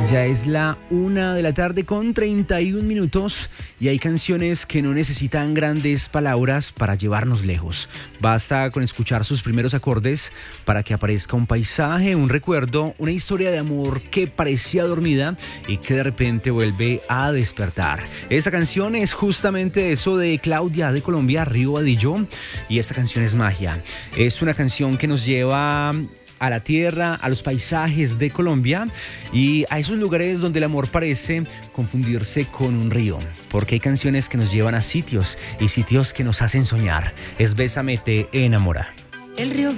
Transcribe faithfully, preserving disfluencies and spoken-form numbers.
Ya es la una de la tarde con treinta y un minutos y hay canciones que no necesitan grandes palabras para llevarnos lejos. Basta con escuchar sus primeros acordes para que aparezca un paisaje, un recuerdo, una historia de amor que parecía dormida y que de repente vuelve a despertar. Esta canción es justamente eso de Claudia de Colombia, Río Vadillo, y esta canción es magia. Es una canción que nos lleva a la tierra, a los paisajes de Colombia y a esos lugares donde el amor parece confundirse con un río, porque hay canciones que nos llevan a sitios y sitios que nos hacen soñar. Es Bésame, te enamora. El río